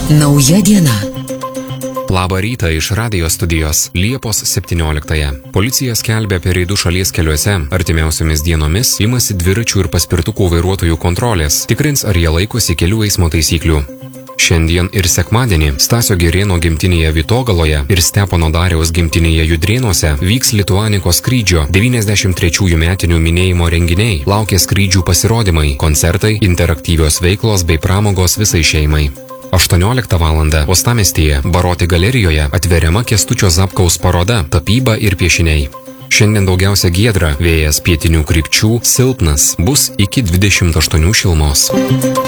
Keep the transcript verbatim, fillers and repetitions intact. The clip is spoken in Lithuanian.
Nauja diena. Labą rytą iš radijo studijos Liepos septynioliktąją. Policija skelbia apie reidų šalies keliuose. Artimiausiomis dienomis imasi dviračių ir paspirtukų vairuotojų kontrolės. Tikrins, ar jie laikosi kelių eismo taisyklių. Šiandien ir sekmadienį Stasio Girėno gimtinėje Vytogaloje ir Stepono Dariaus gimtinėje Judrėnuose vyks Lituanikos skrydžio devyniasdešimt trečiųjų metinių minėjimo renginiai. Laukia skrydžių pasirodymai, koncertai, interaktyvios veiklos bei pramogos visai šeimai. aštuonioliktą valandą uostamiestyje Baroti galerijoje atveriama Kęstučio Zapkaus paroda Tapyba ir piešiniai. Šiandien daugiausia giedra, vėjas pietinių krypčių silpnas, bus iki dvidešimt aštuonių šilumos.